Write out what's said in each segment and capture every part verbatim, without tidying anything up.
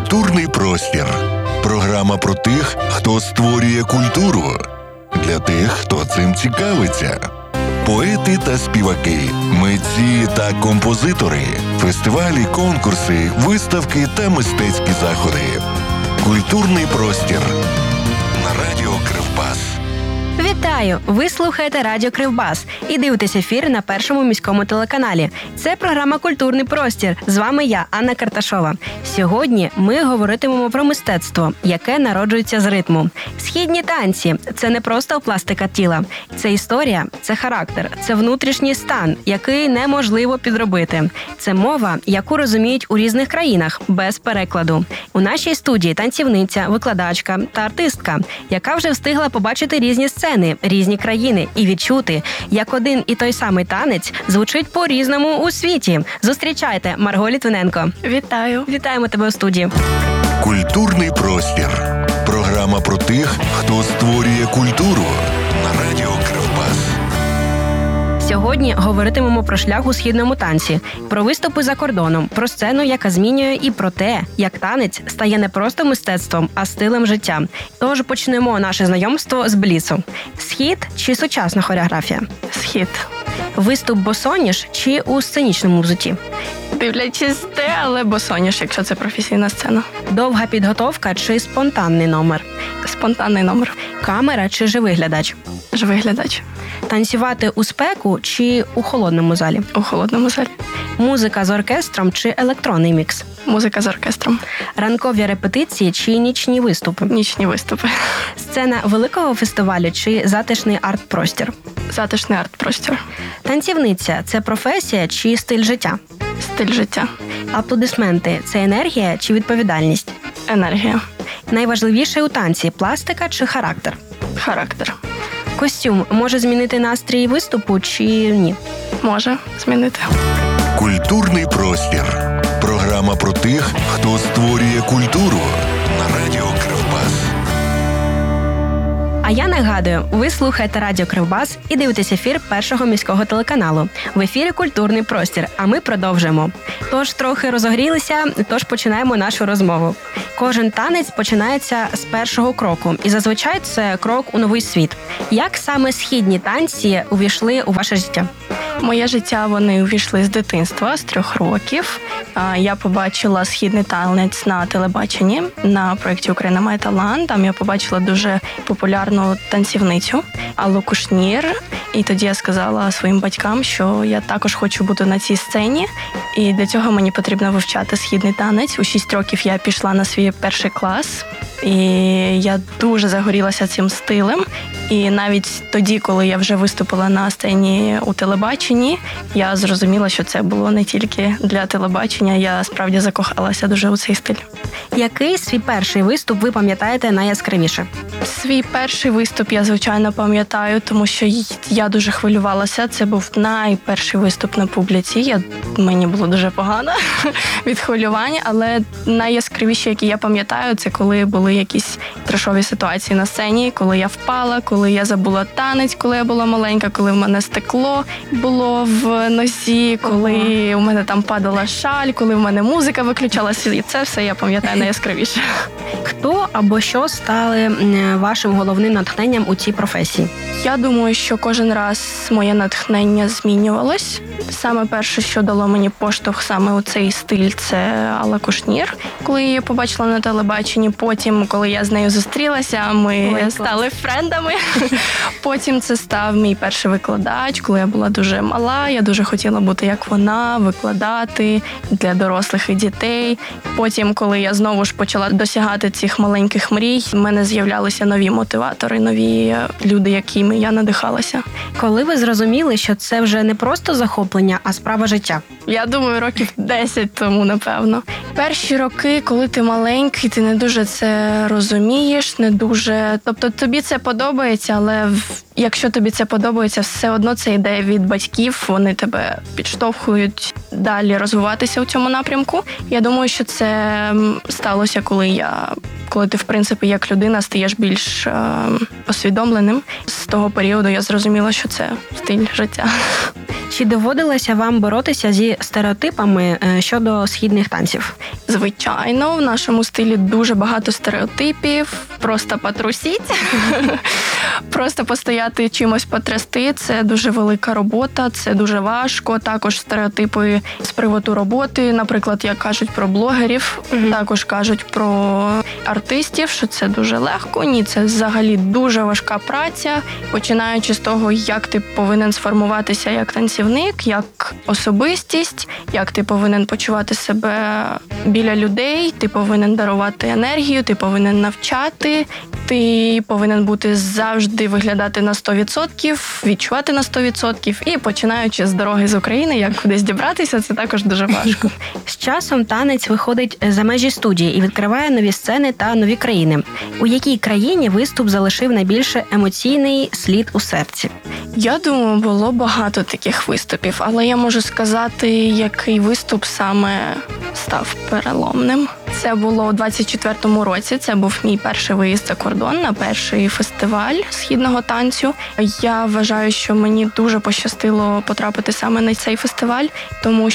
Культурний простір. Програма про тих, хто створює культуру. Для тих, хто цим цікавиться. Поети та співаки, митці та композитори, фестивалі, конкурси, виставки та мистецькі заходи. Культурний простір. На радіо Кривбас. Вітаю! Ви слухаєте Радіо Кривбас і дивитесь ефір на Першому міському телеканалі. Це програма «Культурний простір». З вами я, Анна Карташова. Сьогодні ми говоритимемо про мистецтво, яке народжується з ритму. Східні танці – це не просто пластика тіла. Це історія, це характер, це внутрішній стан, який неможливо підробити. Це мова, яку розуміють у різних країнах, без перекладу. У нашій студії танцівниця, викладачка та артистка, яка вже встигла побачити різні сцени, різні країни і відчути, як один і той самий танець звучить по-різному у світі. Зустрічайте, Марго Літвиненко. Вітаю. Вітаємо тебе у студії. Культурний простір. Програма про тих, хто створює культуру. На радіо Кривбас. Сьогодні говоритимемо про шлях у східному танці, про виступи за кордоном, про сцену, яка змінює, і про те, як танець стає не просто мистецтвом, а стилем життя. Тож почнемо наше знайомство з бліцу. Схід чи сучасна хореографія? Схід. Виступ босоніж чи у сценічному взутті? Дивлячись те, але босоніж, якщо це професійна сцена. Довга підготовка чи спонтанний номер? Спонтанний номер. Камера чи живий глядач? Живий глядач. Танцювати у спеку чи у холодному залі? У холодному залі. Музика з оркестром чи електронний мікс? Музика з оркестром. Ранкові репетиції чи нічні виступи? Нічні виступи. Сцена великого фестивалю чи затишний арт-простір? Затишний арт-простір. Танцівниця – це професія чи стиль життя? Стиль життя. Аплодисменти – це енергія чи відповідальність? Енергія. Найважливіше у танці – пластика чи характер? Характер. Костюм може змінити настрій виступу чи ні? Може змінити. Культурний простір. Програма про тих, хто створює культуру. На радіо Кривбас. А я нагадую, ви слухаєте Радіо Кривбас і дивитесь ефір Першого міського телеканалу. В ефірі «Культурний простір», а ми продовжуємо. Тож трохи розогрілися, тож починаємо нашу розмову. Кожен танець починається з першого кроку, і зазвичай це крок у новий світ. Як саме східні танці увійшли у ваше життя? Моє життя вони увійшли з дитинства, з трьох років. Я побачила східний танець на телебаченні на проєкті «Україна має талант». Там я побачила дуже популярну танцівницю Аллу Кушнір. І тоді я сказала своїм батькам, що я також хочу бути на цій сцені. І для цього мені потрібно вивчати східний танець. У шість років я пішла на свій перший клас. І я дуже загорілася цим стилем. І навіть тоді, коли я вже виступила на сцені у телебаченні, я зрозуміла, що це було не тільки для телебачення, я справді закохалася дуже у цей стиль. Який свій перший виступ ви пам'ятаєте найяскравіше? Свій перший виступ я, звичайно, пам'ятаю, тому що я дуже хвилювалася. Це був найперший виступ на публіці. Я, мені було дуже погано від хвилювання, але найяскравіші, які я пам'ятаю, це коли були якісь трешові ситуації на сцені, коли я впала, коли я забула танець, коли я була маленька, коли в мене стекло було в нозі, коли у мене там падала шаль, коли в мене музика виключалася. І це все я пам'ятаю найяскравіше. Хто або що стали вашим головним натхненням у цій професії? Я думаю, що кожен раз моє натхнення змінювалось. Саме перше, що дало мені поштовх саме у цей стиль, це Алла Кушнір. Коли я її побачила на телебаченні, потім, коли я з нею зустрілася, ми Ой, стали френдами. Потім це став мій перший викладач, коли я була дуже мала. Я дуже хотіла бути як вона, викладати для дорослих і дітей. Потім, коли я знову ж почала досягати цих маленьких мрій, в мене з'являлися нові мотиватори, нові люди, якими я надихалася. Коли ви зрозуміли, що це вже не просто захоплення, а справа життя? Я думаю, років десять тому, напевно. Перші роки, коли ти маленький, ти не дуже це розумієш, не дуже... Тобто тобі це подобається, але якщо тобі це подобається, все одно це йде від батьків, вони тебе підштовхують далі розвиватися у цьому напрямку. Я думаю, що це сталося, коли я... Коли ти, в принципі, як людина стаєш більш е, усвідомленим. З того періоду я зрозуміла, що це стиль життя. Чи доводилося вам боротися зі стереотипами щодо східних танців? Звичайно, в нашому стилі дуже багато стереотипів. Просто потрусіть, просто постояти чимось потрясти. Це дуже велика робота, це дуже важко. Також стереотипи з приводу роботи. Наприклад, як кажуть про блогерів, mm-hmm. також кажуть про артистів, що це дуже легко. Ні, це взагалі дуже важка праця. Починаючи з того, як ти повинен сформуватися як танцівник, як особистість, як ти повинен почувати себе біля людей, ти повинен дарувати енергію, ти повинен навчати, ти повинен бути завжди виглядати на сто відсотків, відчувати на сто відсотків. І починаючи з дороги з України, як кудись дібратися, це також дуже важко. З часом танець виходить за межі студії і відкриває нові сцени та нові країни. У якій країні виступ залишив найбільше емоційний слід у серці? Я думаю, було багато таких виступів, але я можу сказати, який виступ саме став переломним. Це було у двадцять четвертому році, це був мій перший виїзд за кордон на перший фестиваль східного танцю. Я вважаю, що мені дуже пощастило потрапити саме на цей фестиваль, тому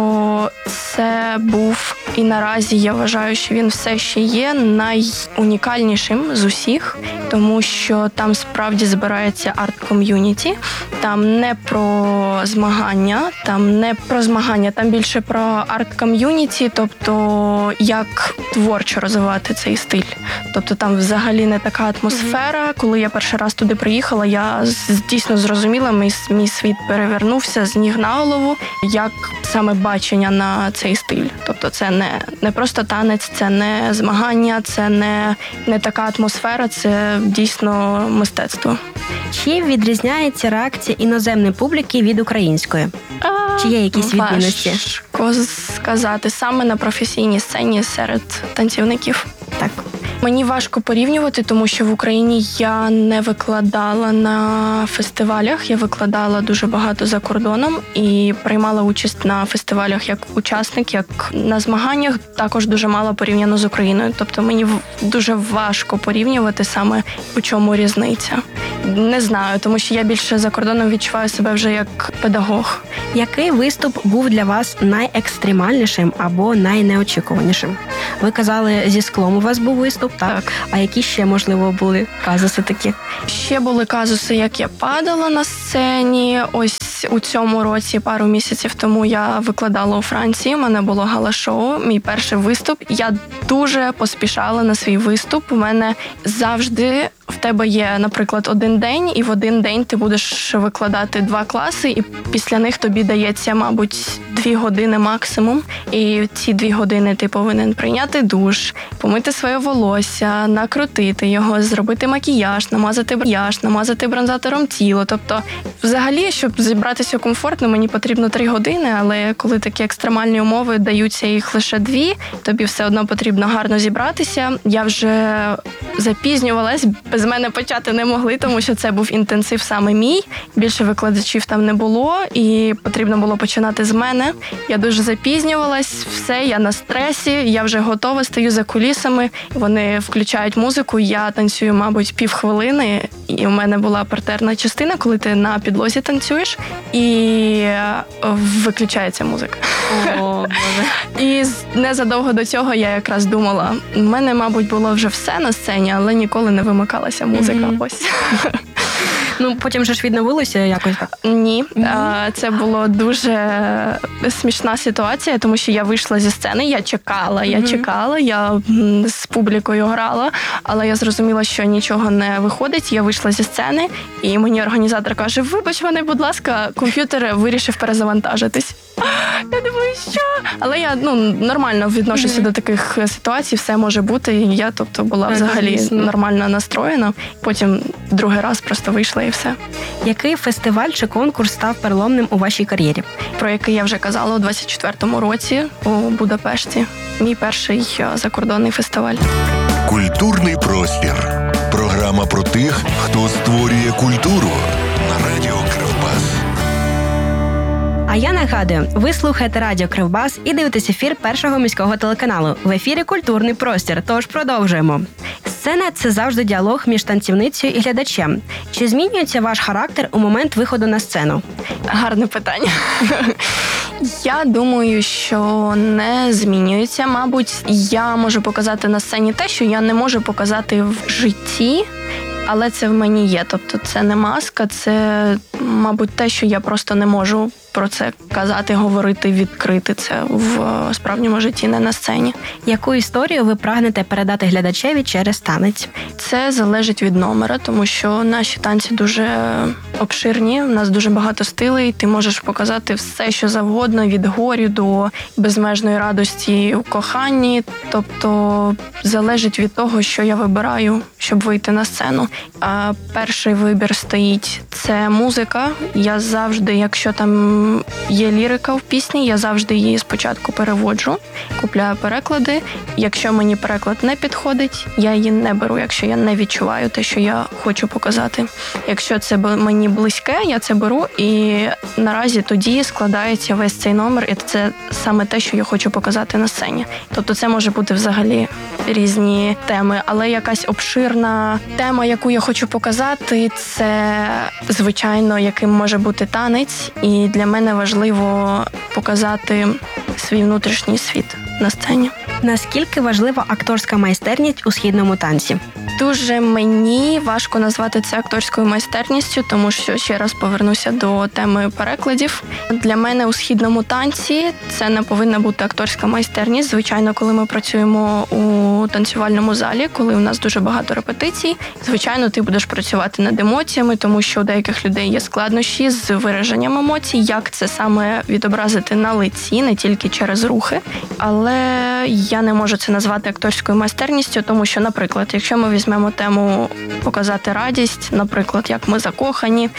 що це був, і наразі я вважаю, що він все ще є найунікальнішим з усіх, тому що там справді збирається арт-ком'юніті, там не про змагання, там не про змагання, там більше про арт-ком'юніті, тобто як творчо розвивати цей стиль. Тобто там взагалі не така атмосфера. Коли я перший раз туди приїхала, я дійсно зрозуміла, мій, мій світ перевернувся з ніг на голову, як саме бачення на цей стиль. Тобто це не, не просто танець, це не змагання, це не, не така атмосфера, це дійсно мистецтво. Чи відрізняється реакція іноземної публіки від української? Чи є якісь відмінності? Важко сказати. Саме на професійній сцені серед танцівників. Так. Мені важко порівнювати, тому що в Україні я не викладала на фестивалях, я викладала дуже багато за кордоном і приймала участь на фестивалях як учасник, як на змаганнях, також дуже мало порівняно з Україною. Тобто мені дуже важко порівнювати саме, у чому різниця. Не знаю, тому що я більше за кордоном відчуваю себе вже як педагог. Який виступ був для вас найекстремальнішим або найнеочікуванішим? Ви казали, зі склом у вас був виступ, так? так. А які ще, можливо, були казуси такі? Ще були казуси, як я падала на сцені. Ось у цьому році, пару місяців тому, я викладала у Франції, у мене було гала-шоу, мій перший виступ. Я дуже поспішала на свій виступ. У мене завжди... В тебе є, наприклад, один день, і в один день ти будеш викладати два класи, і після них тобі дається, мабуть, дві години максимум. І ці дві години ти повинен прийняти душ, помити своє волосся, накрутити його, зробити макіяж, намазати макіяж, намазати бронзатором тіло. Тобто, взагалі, щоб зібратися комфортно, мені потрібно три години, але коли такі екстремальні умови даються їх лише дві, тобі все одно потрібно гарно зібратися. Я вже запізнювалась, без мене почати не могли, тому що це був інтенсив саме мій. Більше викладачів там не було, і потрібно було починати з мене. Я дуже запізнювалась, все, я на стресі, я вже готова, стою за кулісами, вони включають музику, я танцюю, мабуть, півхвилини, і у мене була партерна частина, коли ти на підлозі танцюєш, і виключається музика. О, Боже. І незадовго до цього я якраз думала, у мене, мабуть, було вже все на сцені, але ніколи не вимикалася музика. Mm-hmm. Ось. Ну, потім же ж відновилося якось так? Ні. Mm-hmm. Це було дуже смішна ситуація, тому що я вийшла зі сцени, я чекала, я mm-hmm. чекала, я з публікою грала, але я зрозуміла, що нічого не виходить. Я вийшла зі сцени, і мені організатор каже, вибач мене, будь ласка, комп'ютер вирішив перезавантажитись. Я думаю, що? Але я ну, нормально відношуся mm-hmm. до таких ситуацій, все може бути. І я, тобто, була взагалі mm-hmm. нормально настроєна. Потім другий раз просто вийшла і все. Який фестиваль чи конкурс став переломним у вашій кар'єрі? Про який я вже казала у двадцять четвертому році у Будапешті. Мій перший закордонний фестиваль. Культурний простір. Програма про тих, хто створює культуру на радіо Кривбас. А я нагадую, ви слухаєте радіо Кривбас і дивитесь ефір першого міського телеканалу. В ефірі «Культурний простір», тож продовжуємо. Сцена – це завжди діалог між танцівницею і глядачем. Чи змінюється ваш характер у момент виходу на сцену? Гарне питання. Я думаю, що не змінюється. Мабуть, я можу показати на сцені те, що я не можу показати в житті, але це в мені є. Тобто це не маска, це, мабуть, те, що я просто не можу про це казати, говорити, відкрити це в справжньому житті, не на сцені. Яку історію ви прагнете передати глядачеві через танець? Це залежить від номера, тому що наші танці дуже обширні, у нас дуже багато стилей, ти можеш показати все, що завгодно, від горю до безмежної радості у коханні, тобто залежить від того, що я вибираю, щоб вийти на сцену. А перший вибір стоїть – це музика. Я завжди, якщо там є лірика в пісні, я завжди її спочатку переводжу, купляю переклади. Якщо мені переклад не підходить, я її не беру, якщо я не відчуваю те, що я хочу показати. Якщо це мені близьке, я це беру, і наразі тоді складається весь цей номер, і це саме те, що я хочу показати на сцені. Тобто це може бути взагалі різні теми, але якась обширна тема, яку я хочу показати, це, звичайно, яким може бути танець, і для мене важливо показати свій внутрішній світ на сцені. Наскільки важлива акторська майстерність у східному танці? Дуже мені важко назвати це акторською майстерністю, тому що, ще раз повернуся до теми перекладів. Для мене у східному танці це не повинна бути акторська майстерність. Звичайно, коли ми працюємо у танцювальному залі, коли у нас дуже багато репетицій, звичайно, ти будеш працювати над емоціями, тому що у деяких людей є складнощі з вираженням емоцій, як це саме відобразити на лиці, не тільки через рухи. Але я не можу це назвати акторською майстерністю, тому що, наприклад, якщо ми візьмемо тему показати радість, наприклад, як ми закохані,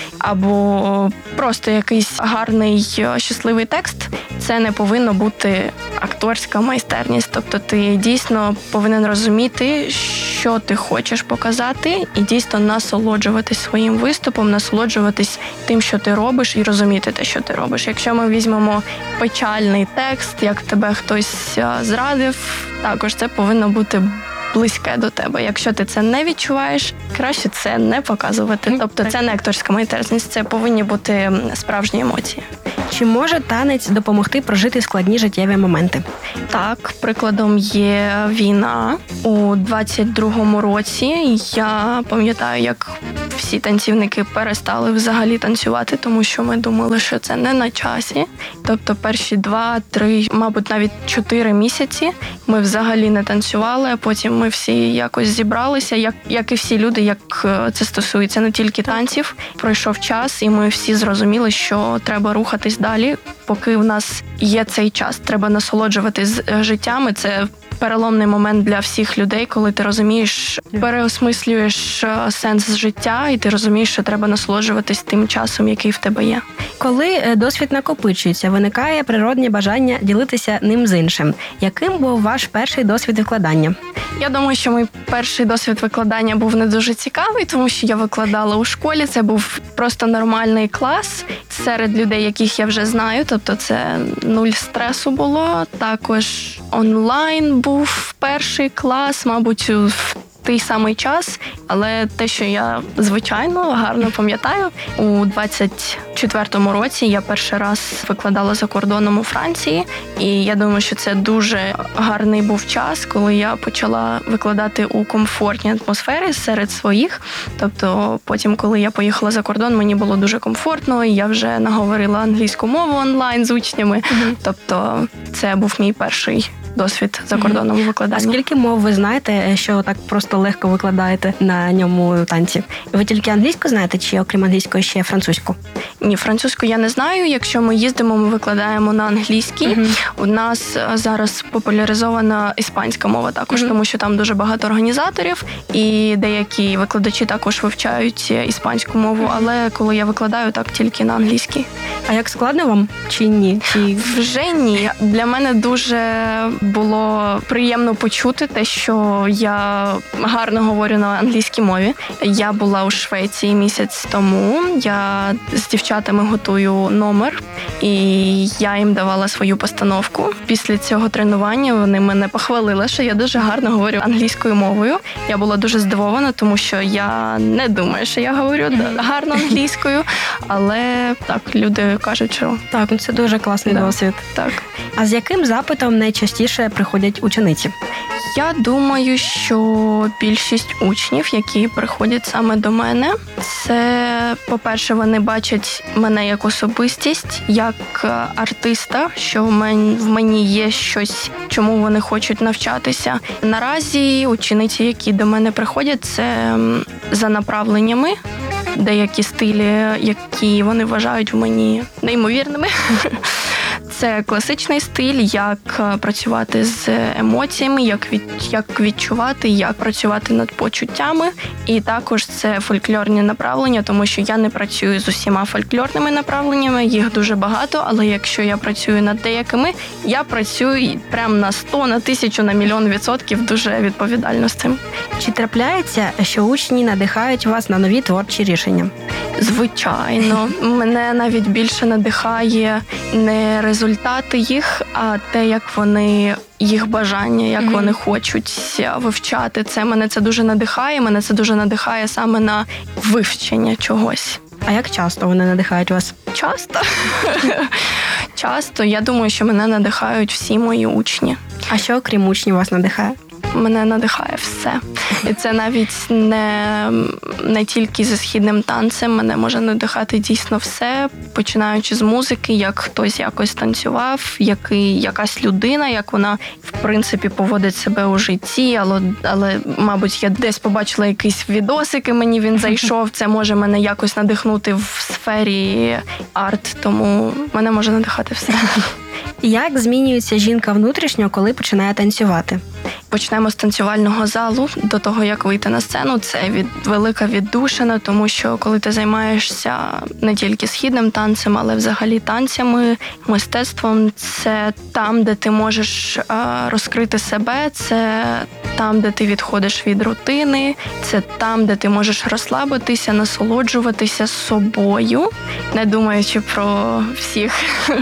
або просто якийсь гарний, щасливий текст, це не повинно бути акторська майстерність. Тобто ти дійсно повинен розуміти, що ти хочеш показати, і дійсно насолоджуватись своїм виступом, насолоджуватись тим, що ти робиш, і розуміти те, що ти робиш. Якщо ми візьмемо печальний текст, як тебе хтось зрадив, також це повинно бути близьке до тебе. Якщо ти це не відчуваєш, краще це не показувати. Тобто це не акторська майстерність, це повинні бути справжні емоції. Чи може танець допомогти прожити складні життєві моменти? Так, прикладом є війна. У двадцять другому році я пам'ятаю, як всі танцівники перестали взагалі танцювати, тому що ми думали, що це не на часі. Тобто перші два, три, мабуть, навіть чотири місяці ми взагалі не танцювали, а потім ми всі якось зібралися, як, як і всі люди, як це стосується не тільки танців. Пройшов час, і ми всі зрозуміли, що треба рухатись далі, поки в нас є цей час. Треба насолоджуватись життям, і це переломний момент для всіх людей, коли ти розумієш, переосмислюєш сенс життя, і ти розумієш, що треба насолоджуватись тим часом, який в тебе є. Коли досвід накопичується, виникає природне бажання ділитися ним з іншим. Яким був ваш перший досвід викладання? Я думаю, що мій перший досвід викладання був не дуже цікавий, тому що я викладала у школі, це був просто нормальний клас серед людей, яких я вже знаю, тобто це нуль стресу було. Також онлайн був перший клас, мабуть, в той самий час, але те, що я, звичайно, гарно пам'ятаю, у двадцять четвертому році я перший раз викладала за кордоном у Франції, і я думаю, що це дуже гарний був час, коли я почала викладати у комфортній атмосфері серед своїх. Тобто потім, коли я поїхала за кордон, мені було дуже комфортно, і я вже наговорила англійську мову онлайн з учнями. Mm-hmm. Тобто це був мій перший досвід за кордоном mm-hmm. викладання. А скільки мов ви знаєте, що так просто легко викладаєте на ньому танці? Ви тільки англійську знаєте, чи окрім англійської ще французьку? Ні, французьку я не знаю. Якщо ми їздимо, ми викладаємо на англійській. Mm-hmm. У нас зараз популяризована іспанська мова також, mm-hmm. тому що там дуже багато організаторів, і деякі викладачі також вивчають іспанську мову, mm-hmm. але коли я викладаю, так тільки на англійській. А як складно вам чи ні? Чи... Вже ні. Для мене дуже було приємно почути те, що я гарно говорю на англійській мові. Я була у Швеції місяць тому. Я з дівчатами дівчатами готую номер, і я їм давала свою постановку. Після цього тренування вони мене похвалили, що я дуже гарно говорю англійською мовою. Я була дуже здивована, тому що я не думаю, що я говорю гарно англійською, але так, люди кажуть, що... Так, ну це дуже класний да. досвід. Так. А з яким запитом найчастіше приходять учениці? Я думаю, що більшість учнів, які приходять саме до мене, це, по-перше, вони бачать мене як особистість, як артиста, що в мені є щось, чому вони хочуть навчатися. Наразі учениці, які до мене приходять, це за направленнями, деякі стилі, які вони вважають в мені неймовірними. Це класичний стиль, як працювати з емоціями, як, від, як відчувати, як працювати над почуттями. І також це фольклорні направлення, тому що я не працюю з усіма фольклорними направленнями, їх дуже багато, але якщо я працюю над деякими, я працюю прямо на сто, на тисячу, на мільйон відсотків дуже відповідально з цим. Чи трапляється, що учні надихають вас на нові творчі рішення? Звичайно. Мене навіть більше надихає не результати їх, а те, як вони, їх бажання, як mm-hmm. вони хочуть вивчати. Це мене це дуже надихає, мене це дуже надихає саме на вивчення чогось. А як часто вони надихають вас? Часто. Часто. Я думаю, що мене надихають всі мої учні. А що, окрім учнів, вас надихає? Мене надихає все. І це навіть не, не тільки зі східним танцем, мене може надихати дійсно все, починаючи з музики, як хтось якось танцював, який, якась людина, як вона, в принципі, поводить себе у житті, але, але, мабуть, я десь побачила якийсь відосик, і мені він зайшов, це може мене якось надихнути в сфері арт, тому мене може надихати все. Як змінюється жінка внутрішньо, коли починає танцювати? Почнемо з танцювального залу. До того, як вийти на сцену, це від, велика віддушина, тому що коли ти займаєшся не тільки східним танцем, але взагалі танцями, мистецтвом, це там, де ти можеш а, розкрити себе, це там, де ти відходиш від рутини, це там, де ти можеш розслабитися, насолоджуватися собою, не думаючи про всіх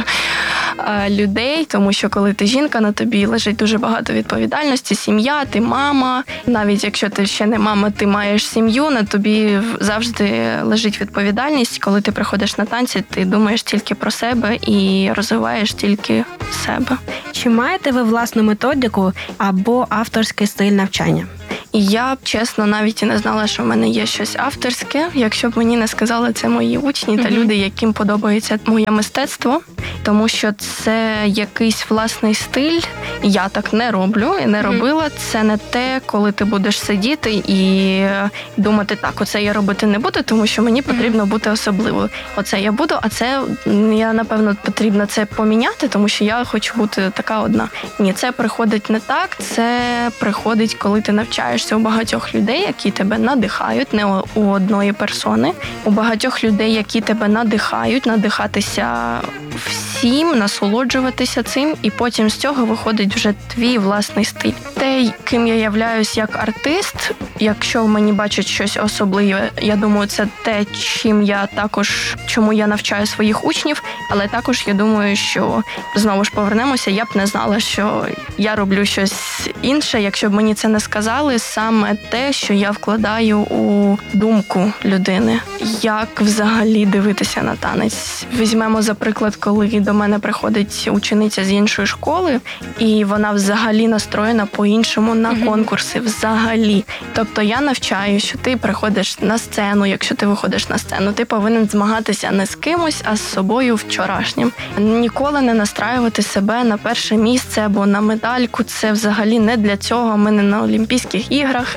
людей, тому що коли ти жінка, на тобі лежить дуже багато відповідальності, сім'я, ти мама, навіть якщо ти ще не мама, ти маєш сім'ю, на тобі завжди лежить відповідальність. Коли ти приходиш на танці, ти думаєш тільки про себе і розвиваєш тільки себе. Чи маєте ви власну методику або авторський стиль навчання? І я, чесно, навіть і не знала, що в мене є щось авторське, якщо б мені не сказали це мої учні та mm-hmm. люди, яким подобається моє мистецтво, тому що це якийсь власний стиль, я так не роблю і не mm-hmm. робила. Це не те, коли ти будеш сидіти і думати, так, оце я робити не буду, тому що мені потрібно mm-hmm. бути особливою. Оце я буду, а це я, напевно, потрібно це поміняти, тому що я хочу бути така одна. Ні, це приходить не так, це приходить, коли ти навчаєшся у багатьох людей, які тебе надихають, не у одної персони, у багатьох людей, які тебе надихають, надихатися всім, насолоджуватися цим, і потім з цього виходить вже твій власний стиль. Те, ким я являюсь як артист, якщо в мені бачать щось особливе, я думаю, це те, чим я також, чому я навчаю своїх учнів, але також я думаю, що, знову ж повернемося, я б не знала, що я роблю щось інше, якщо б мені це не сказали, саме те, що я вкладаю у думку людини. Як взагалі дивитися на танець? Візьмемо, за приклад, коли до мене приходить учениця з іншої школи, і вона взагалі настроєна по-іншому на mm-hmm. конкурси, взагалі. Тобто я навчаю, що ти приходиш на сцену, якщо ти виходиш на сцену, ти повинен змагатися не з кимось, а з собою вчорашнім. Ніколи не настраювати себе на перше місце або на медальку, це взагалі не для цього, ми не на Олімпійських іграх.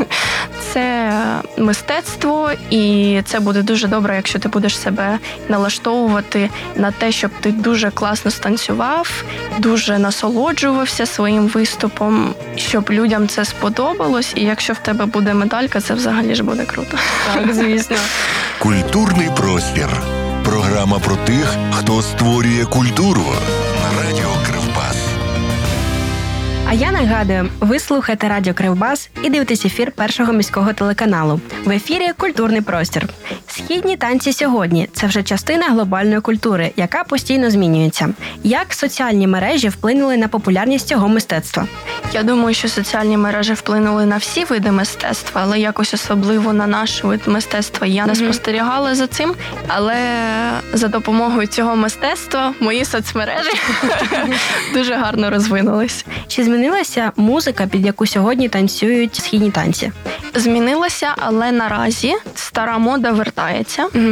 Це мистецтво, і це буде дуже добре, якщо ти будеш себе налаштовувати на те, щоб ти дуже класно станцював, дуже насолоджувався своїм виступом, щоб людям це сподобалось, і якщо в тебе буде медалька, це взагалі ж буде круто. Так, звісно. Культурний простір. Програма про тих, хто створює культуру. На радіо Кривбас. А я нагадую, ви слухаєте Радіо Кривбас і дивитесь ефір Першого міського телеканалу. В ефірі «Культурний простір». Східні танці сьогодні – це вже частина глобальної культури, яка постійно змінюється. Як соціальні мережі вплинули на популярність цього мистецтва? Я думаю, що соціальні мережі вплинули на всі види мистецтва, але якось особливо на наш вид мистецтва я не спостерігала за цим. Але за допомогою цього мистецтва мої соцмережі дуже гарно розвинулись. Чи змінилася музика, під яку сьогодні танцюють східні танці? Змінилася, але наразі стара мода вертається. Угу.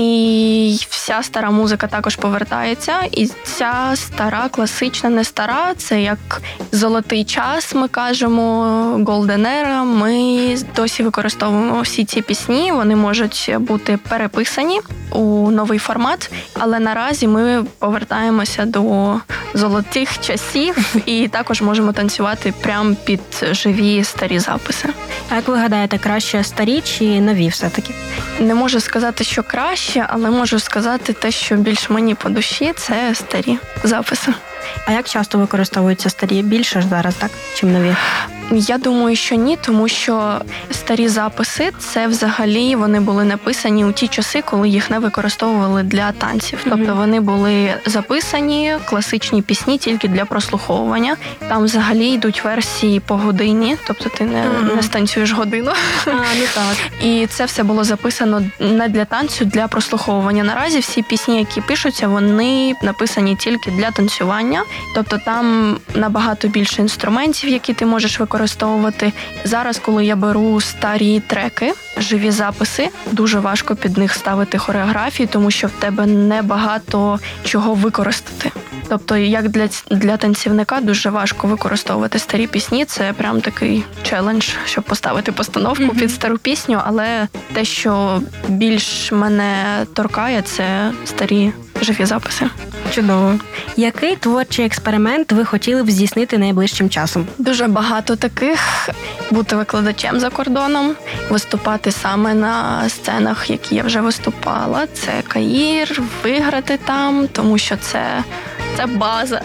І вся стара музика також повертається. І ця стара, класична, не стара, це як золотий час, ми кажемо, Golden Era. Ми досі використовуємо всі ці пісні, вони можуть бути переписані у новий формат, але наразі ми повертаємося до золотих часів і також можемо танцювати прямо під живі старі записи. А як ви гадаєте, краще старі чи нові все-таки? Не можу сказати, що краще, але можу сказати те, що більш мені по душі, це старі записи. А як часто використовуються старі? Більше ж зараз, так? Чим нові? Я думаю, що ні, тому що старі записи, це взагалі вони були написані у ті часи, коли їх не використовували для танців. Mm-hmm. Тобто вони були записані, класичні пісні тільки для прослуховування. Там взагалі йдуть версії по годині, тобто ти не, mm-hmm. не станцюєш годину. А, ну так. І це все було записано не для танцю, для прослуховування. Наразі всі пісні, які пишуться, вони написані тільки для танцювання. Тобто там набагато більше інструментів, які ти можеш використовувати. використовувати. Зараз, коли я беру старі треки, живі записи, дуже важко під них ставити хореографії, тому що в тебе небагато чого використати. Тобто, як для, для танцівника дуже важко використовувати старі пісні, це прям такий челендж, щоб поставити постановку mm-hmm. під стару пісню, але те, що більш мене торкає, це старі живі записи. Чудово. Який творчий експеримент ви хотіли б здійснити найближчим часом? Дуже багато таких. Бути викладачем за кордоном, виступати саме на сценах, які я вже виступала. Це Каїр, виграти там, тому що це... Це база.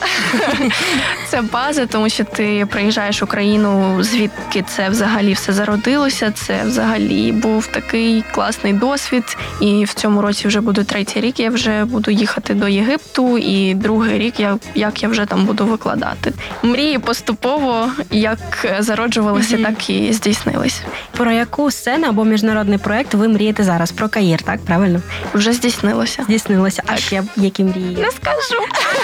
Це база, тому що ти приїжджаєш в Україну, звідки це взагалі все зародилося. Це взагалі був такий класний досвід. І в цьому році вже буде третій рік, я вже буду їхати до Єгипту. І другий рік, я, як я вже там буду викладати. Мрії поступово, як зароджувалися, mm-hmm. так і здійснились. Про яку сцену або міжнародний проєкт ви мрієте зараз? Про Каїр, так? Правильно? Вже здійснилося. Здійснилося. А ще які мрії? Не скажу.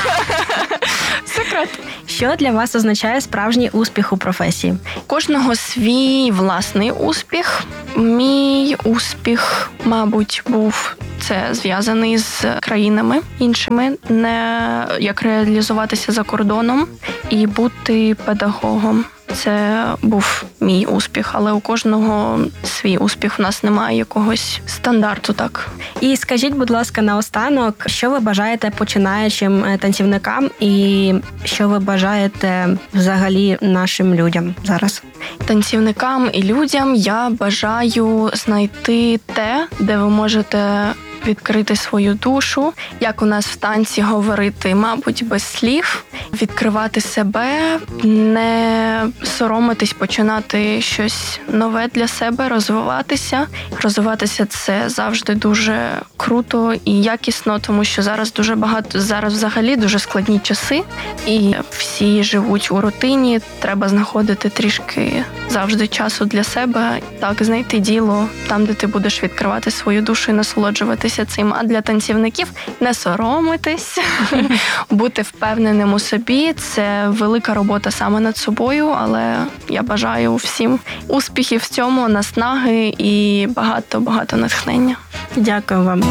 Секрет. Що для вас означає справжній успіх у професії? Кожного свій власний успіх. Мій успіх, мабуть, був це зв'язаний з країнами іншими, не як реалізуватися за кордоном і бути педагогом. Це був мій успіх, але у кожного свій успіх, в нас немає якогось стандарту, так. І скажіть, будь ласка, наостанок, що ви бажаєте починаючим танцівникам і що ви бажаєте взагалі нашим людям зараз? Танцівникам і людям я бажаю знайти те, де ви можете відкрити свою душу, як у нас в танці говорити, мабуть, без слів, відкривати себе, не соромитись, починати щось нове для себе, розвиватися. Розвиватися – це завжди дуже круто і якісно, тому що зараз дуже багато, зараз взагалі дуже складні часи, і всі живуть у рутині, треба знаходити трішки завжди часу для себе, так, знайти діло там, де ти будеш відкривати свою душу і насолоджуватися цим. А для танцівників не соромитись, бути впевненим у собі. Це велика робота саме над собою, але я бажаю всім успіхів в цьому, наснаги і багато-багато натхнення. Дякую вам.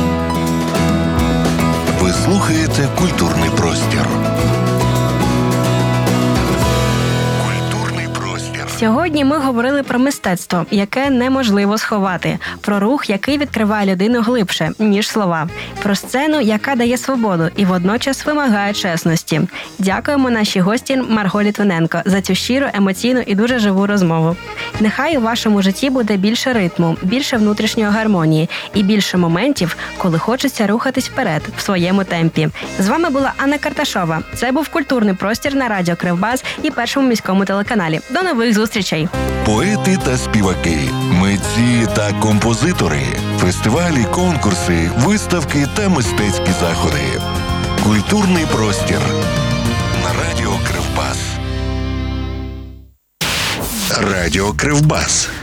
Ви слухаєте «Культурний простір». Культурний простір. Сьогодні ми говорили про мистецтво, яке неможливо сховати, про рух, який відкриває людину глибше, ніж слова, про сцену, яка дає свободу і водночас вимагає чесності. Дякуємо нашій гості Марго Літвиненко за цю щиру, емоційну і дуже живу розмову. Нехай у вашому житті буде більше ритму, більше внутрішньої гармонії і більше моментів, коли хочеться рухатись вперед в своєму темпі. З вами була Анна Карташова. Це був культурний простір на радіо Кривбас і Першому міському телеканалі. До нових зустрічей! Поети та співаки, митці та композитори, фестивалі, конкурси, виставки та мистецькі заходи. Культурний простір на радіо Кривбас. Радіо Кривбас.